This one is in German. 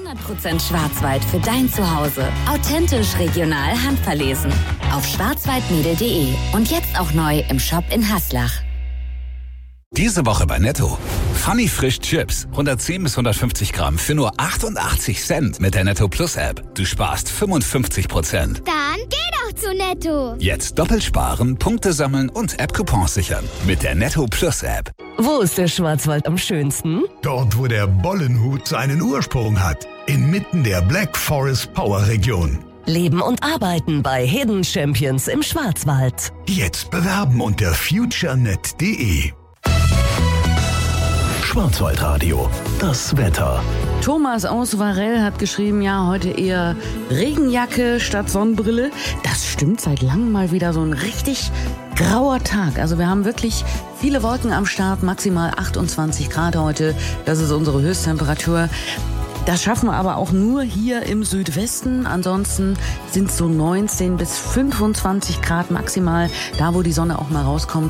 100% Schwarzwald für dein Zuhause. Authentisch, regional, handverlesen. Auf schwarzwaldmädel.de und jetzt auch neu im Shop in Haslach. Diese Woche bei Netto. Funny Frisch Chips. 110 bis 150 Gramm für nur 88 Cent mit der Netto Plus App. Du sparst 55%. Dann geh doch zu Netto. Jetzt doppelt sparen, Punkte sammeln und App-Coupons sichern. Mit der Netto Plus App. Wo ist der Schwarzwald am schönsten? Dort, wo der Bollenhut seinen Ursprung hat. Inmitten der Black Forest Power Region. Leben und arbeiten bei Hidden Champions im Schwarzwald. Jetzt bewerben unter futurenet.de. Schwarzwaldradio, das Wetter. Thomas aus Varell hat geschrieben, ja, heute eher Regenjacke statt Sonnenbrille. Das stimmt, seit langem mal wieder so ein richtig grauer Tag. Also wir haben wirklich viele Wolken am Start, maximal 28 Grad heute. Das ist unsere Höchsttemperatur. Das schaffen wir aber auch nur hier im Südwesten. Ansonsten sind es so 19 bis 25 Grad maximal, da wo die Sonne auch mal rauskommt.